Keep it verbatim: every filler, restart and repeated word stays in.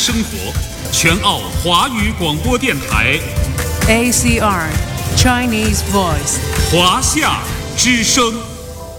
生活，全澳华语广播电台 A C R Chinese Voice 华夏之声。